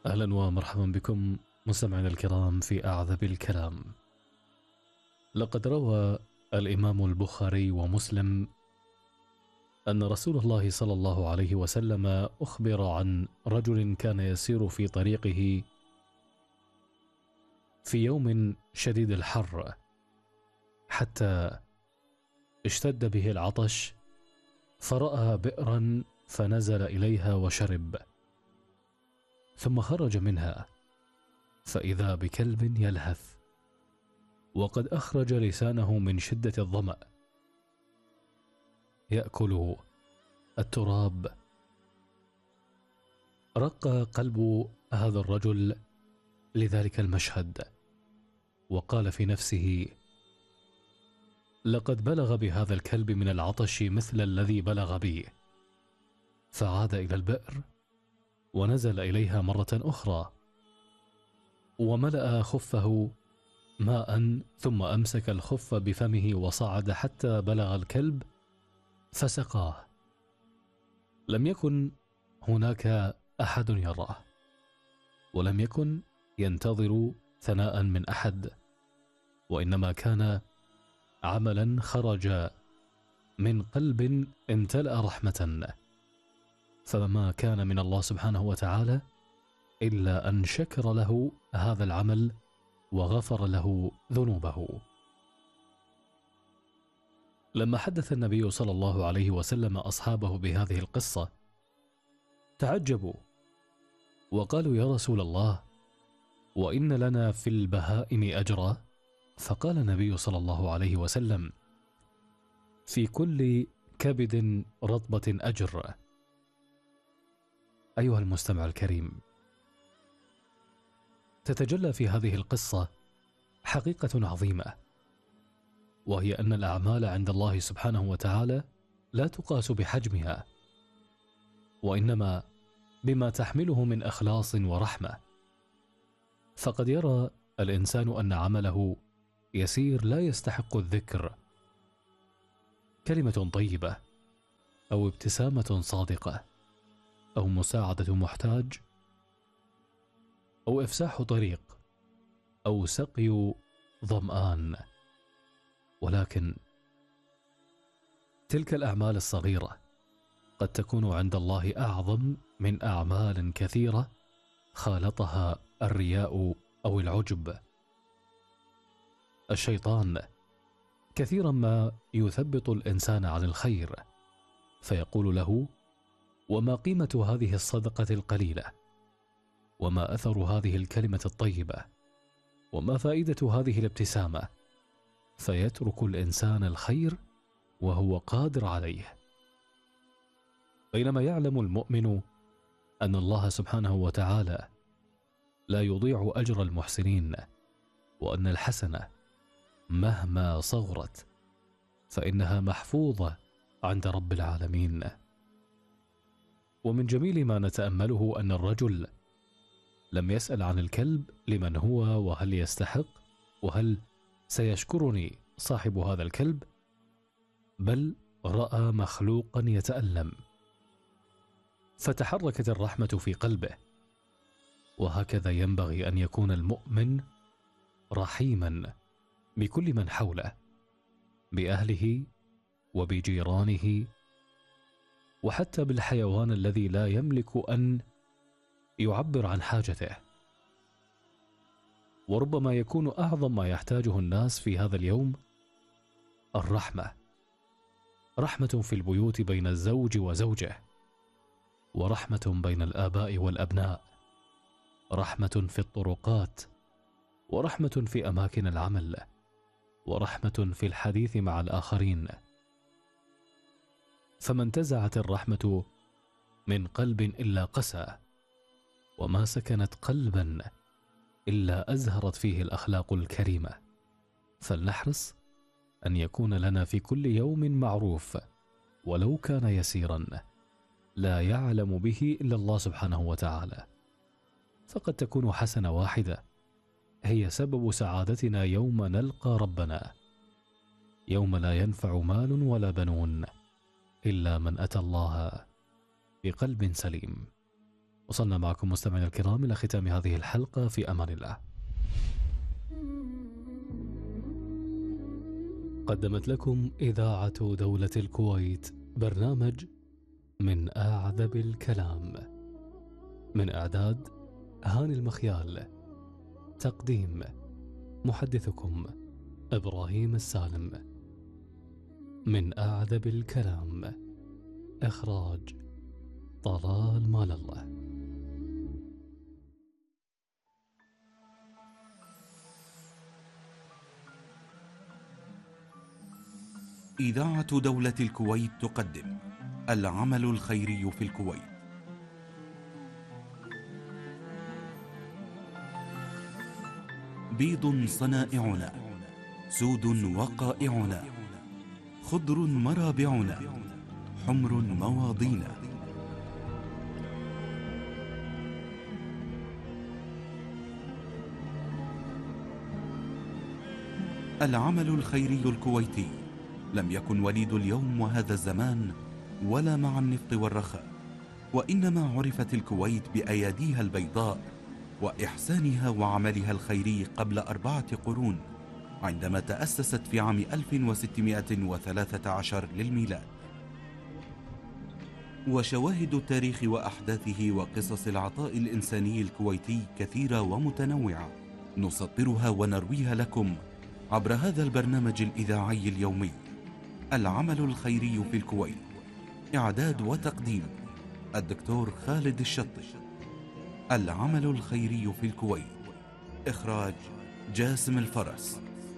أهلا ومرحبا بكم مستمعينا الكرام في أعذب الكلام. لقد روى الإمام البخاري ومسلم أن رسول الله صلى الله عليه وسلم أخبر عن رجل كان يسير في طريقه في يوم شديد الحر حتى اشتد به العطش، فرأى بئرا فنزل إليها وشرب، ثم خرج منها فإذا بكلب يلهث وقد أخرج لسانه من شدة الظمأ يأكل التراب. رق قلب هذا الرجل لذلك المشهد، وقال في نفسه: لقد بلغ بهذا الكلب من العطش مثل الذي بلغ بي. فعاد إلى البئر ونزل إليها مرة أخرى وملأ خفه ماء، ثم أمسك الخف بفمه وصعد حتى بلغ الكلب فسقاه. لم يكن هناك أحد يراه، ولم يكن ينتظر ثناء من أحد، وإنما كان عملا خرج من قلب امتلأ رحمة، فما كان من الله سبحانه وتعالى إلا أن شكر له هذا العمل وغفر له ذنوبه. لما حدث النبي صلى الله عليه وسلم أصحابه بهذه القصة تعجبوا وقالوا: يا رسول الله، وإن لنا في البهائم أجرا؟ فقال النبي صلى الله عليه وسلم: في كل كبد رطبة أجر. أيها المستمع الكريم، تتجلى في هذه القصة حقيقة عظيمة، وهي أن الأعمال عند الله سبحانه وتعالى لا تقاس بحجمها، وإنما بما تحمله من إخلاص ورحمة. فقد يرى الإنسان أن عمله يسير لا يستحق الذكر، كلمة طيبة أو ابتسامة صادقة أو مساعدة محتاج أو إفساح طريق أو سقي ظمآن، ولكن تلك الأعمال الصغيرة قد تكون عند الله أعظم من أعمال كثيرة خالطها الرياء أو العجب. الشيطان كثيرا ما يثبط الإنسان عن الخير، فيقول له: وما قيمة هذه الصدقة القليلة؟ وما أثر هذه الكلمة الطيبة؟ وما فائدة هذه الابتسامة؟ فيترك الإنسان الخير وهو قادر عليه، بينما يعلم المؤمن أن الله سبحانه وتعالى لا يضيع أجر المحسنين، وأن الحسنة مهما صغرت فإنها محفوظة عند رب العالمين. ومن جميل ما نتأمله أن الرجل لم يسأل عن الكلب لمن هو وهل يستحق وهل سيشكرني صاحب هذا الكلب، بل رأى مخلوقا يتألم فتحركت الرحمة في قلبه. وهكذا ينبغي أن يكون المؤمن رحيما بكل من حوله، بأهله وبجيرانه، وحتى بالحيوان الذي لا يملك أن يعبر عن حاجته. وربما يكون أعظم ما يحتاجه الناس في هذا اليوم الرحمة، رحمة في البيوت بين الزوج وزوجه، ورحمة بين الآباء والأبناء، رحمة في الطرقات، ورحمة في أماكن العمل، ورحمة في الحديث مع الآخرين. فما انتزعت الرحمة من قلب إلا قسى، وما سكنت قلبا إلا أزهرت فيه الأخلاق الكريمة. فلنحرص أن يكون لنا في كل يوم معروف ولو كان يسيرا لا يعلم به إلا الله سبحانه وتعالى، فقد تكون حسنة واحدة هي سبب سعادتنا يوم نلقى ربنا، يوم لا ينفع مال ولا بنون إلا من أتى الله بقلب سليم. وصلنا معكم مستمعينا الكرام إلى ختام هذه الحلقة، في أمان الله. قدمت لكم إذاعة دولة الكويت برنامج من أعذب الكلام، من إعداد هاني المخيال، تقديم محدثكم إبراهيم السالم. من أعذب الكلام، إخراج طلال مال الله. إذاعة دولة الكويت تقدم العمل الخيري في الكويت. بيض صنائعنا، سود وقائعنا، خضر مرابعنا، حمر مواضينا. العمل الخيري الكويتي لم يكن وليد اليوم وهذا الزمان ولا مع النفط والرخاء، وإنما عرفت الكويت بأياديها البيضاء وإحسانها وعملها الخيري قبل 4 قرون، عندما تأسست في عام 1613 للميلاد. وشواهد التاريخ وأحداثه وقصص العطاء الإنساني الكويتي كثيرة ومتنوعة، نسطرها ونرويها لكم عبر هذا البرنامج الإذاعي اليومي. العمل الخيري في الكويت، إعداد وتقديم الدكتور خالد الشطي. العمل الخيري في الكويت، إخراج جاسم الفرس.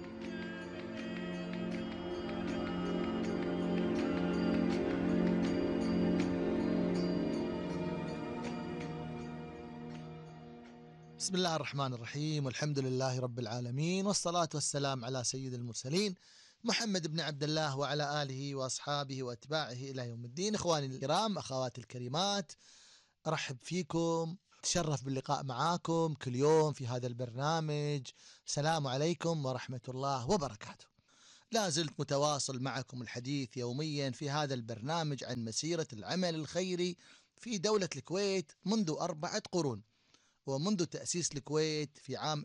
بسم الله الرحمن الرحيم، والحمد لله رب العالمين، والصلاة والسلام على سيد المرسلين محمد بن عبد الله وعلى آله وأصحابه وأتباعه إلى يوم الدين. إخواني الكرام، أخواتي الكريمات، أرحب فيكم، تشرف باللقاء معاكم كل يوم في هذا البرنامج. السلام عليكم ورحمة الله وبركاته. لا زلت متواصل معكم الحديث يوميا في هذا البرنامج عن مسيرة العمل الخيري في دولة الكويت منذ 4 قرون، ومنذ تأسيس الكويت في عام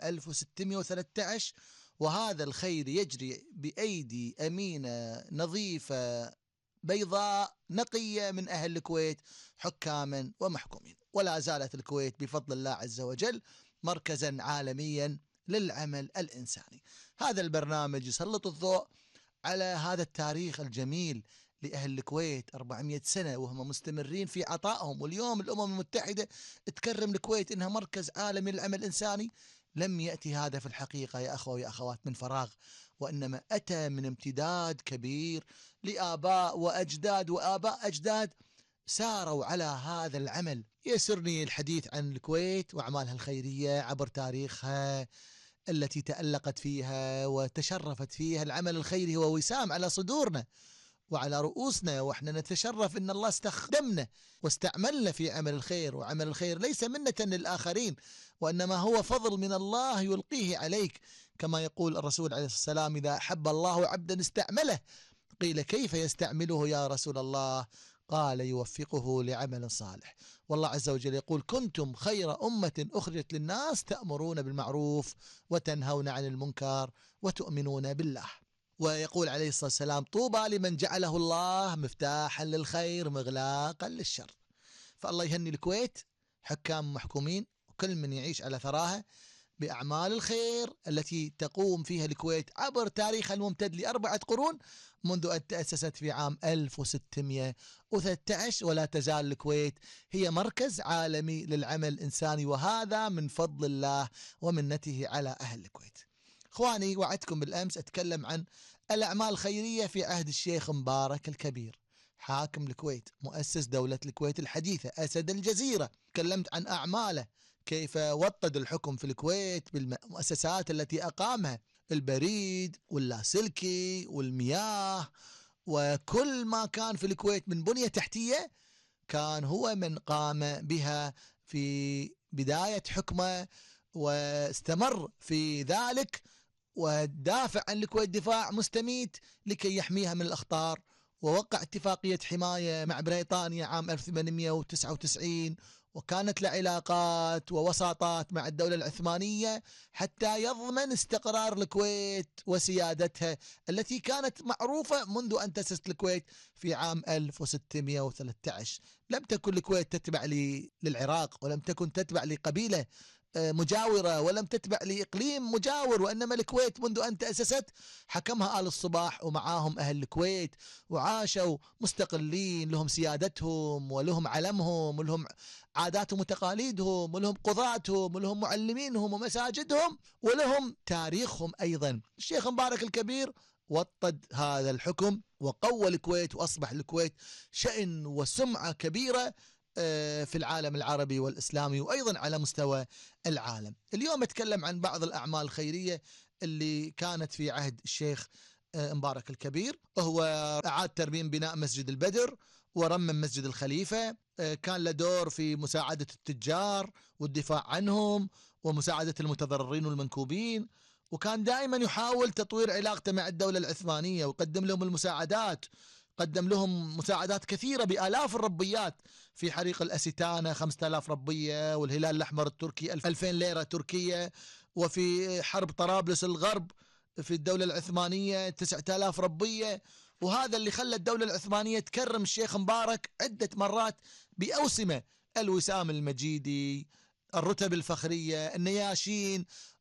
1613، وهذا الخير يجري بأيدي أمينة نظيفة بيضاء نقية من أهل الكويت، حكاما ومحكومين. ولا زالت الكويت بفضل الله عز وجل مركزا عالميا للعمل الإنساني. هذا البرنامج يسلط الضوء على هذا التاريخ الجميل لأهل الكويت، 400 سنة وهم مستمرين في عطائهم، واليوم الأمم المتحدة تكرم الكويت إنها مركز عالمي للعمل الإنساني. لم يأتي هذا في الحقيقة يا أخوة ويا أخوات من فراغ، وإنما أتى من امتداد كبير لآباء وأجداد وآباء أجداد ساروا على هذا العمل. يسرني الحديث عن الكويت وأعمالها الخيرية عبر تاريخها التي تألقت فيها وتشرفت فيها. العمل الخيري هو وسام على صدورنا وعلى رؤوسنا، وإحنا نتشرف إن الله استخدمنا واستعملنا في عمل الخير. وعمل الخير ليس منة للآخرين، وإنما هو فضل من الله يلقيه عليك، كما يقول الرسول عليه الصلاة والسلام: إذا أحب الله عبدا استعمله. قيل: كيف يستعمله يا رسول الله؟ قال: يوفقه لعمل صالح. والله عز وجل يقول: كنتم خير أمة أخرجت للناس تأمرون بالمعروف وتنهون عن المنكر وتؤمنون بالله. ويقول عليه الصلاة والسلام: طوبى لمن جعله الله مفتاحا للخير مغلاقا للشر. فالله يهني الكويت، حكام محكومين وكل من يعيش على ثراها بأعمال الخير التي تقوم فيها الكويت عبر تاريخها الممتد ل4 قرون، منذ أن تأسست في عام 1613. ولا تزال الكويت هي مركز عالمي للعمل الإنساني، وهذا من فضل الله ومنته على أهل الكويت. إخواني، وعدتكم بالأمس أتكلم عن الأعمال الخيرية في عهد الشيخ مبارك الكبير، حاكم الكويت، مؤسس دولة الكويت الحديثة، أسد الجزيرة. تكلمت عن أعماله، كيف وطد الحكم في الكويت بالمؤسسات التي أقامها: البريد واللاسلكي والمياه، وكل ما كان في الكويت من بنية تحتية كان هو من قام بها في بداية حكمه، واستمر في ذلك ودافع عن الكويت دفاع مستميت لكي يحميها من الأخطار. ووقع اتفاقية حماية مع بريطانيا عام 1899، وكانت له علاقات ووساطات مع الدولة العثمانية حتى يضمن استقرار الكويت وسيادتها التي كانت معروفة منذ أن تأسست الكويت في عام 1613. لم تكن الكويت تتبع للعراق، ولم تكن تتبع لقبيلة مجاورة، ولم تتبع لإقليم مجاور، وإنما الكويت منذ أن تأسست حكمها آل الصباح ومعاهم أهل الكويت، وعاشوا مستقلين، لهم سيادتهم ولهم علمهم ولهم عاداتهم وتقاليدهم ولهم قضاتهم ولهم معلمينهم ومساجدهم ولهم تاريخهم أيضا. الشيخ مبارك الكبير وطد هذا الحكم وقوى الكويت، وأصبح الكويت شأن وسمعة كبيرة في العالم العربي والإسلامي وأيضا على مستوى العالم. اليوم أتكلم عن بعض الأعمال الخيرية اللي كانت في عهد الشيخ مبارك الكبير. هو أعاد ترميم بناء مسجد البدر ورمم مسجد الخليفة، كان له دور في مساعدة التجار والدفاع عنهم ومساعدة المتضررين والمنكوبين، وكان دائما يحاول تطوير علاقته مع الدولة العثمانية وقدم لهم المساعدات. قدم لهم مساعدات كثيرة بآلاف الربيات، في حريق الأستانة 5000 ربية، والهلال الأحمر التركي 2000 ليرة تركية، وفي حرب طرابلس الغرب في الدولة العثمانية 9000 ربية. وهذا اللي خلى الدولة العثمانية تكرم الشيخ مبارك عدة مرات بأوسمة: الوسام المجيدي، الرتب الفخرية، النياشين،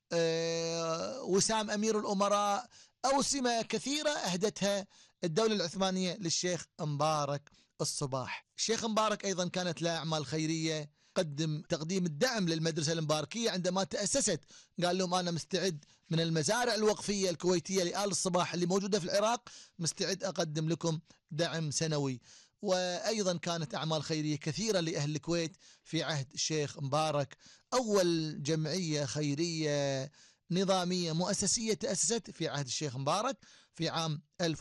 وسام أمير الأمراء، أوسمة كثيرة أهدتها الدولة العثمانية للشيخ مبارك الصباح. الشيخ مبارك أيضا كانت له أعمال خيرية، قدم تقديم الدعم للمدرسة المباركية عندما تأسست، قال لهم أنا مستعد من المزارع الوقفية الكويتية لآل الصباح اللي موجودة في العراق، مستعد أقدم لكم دعم سنوي. وأيضا كانت أعمال خيرية كثيرة لأهل الكويت في عهد الشيخ مبارك. أول جمعية خيرية نظامية مؤسسية تأسست في عهد الشيخ مبارك في عام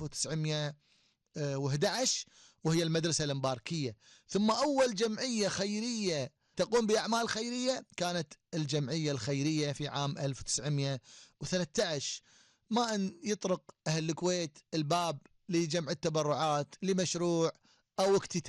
1911 وهي المدرسة المباركية. ثم أول جمعية خيرية تقوم بأعمال خيرية كانت الجمعية الخيرية في عام 1913. ما أن يطرق أهل الكويت الباب لجمع التبرعات لمشروع أو اكتتاب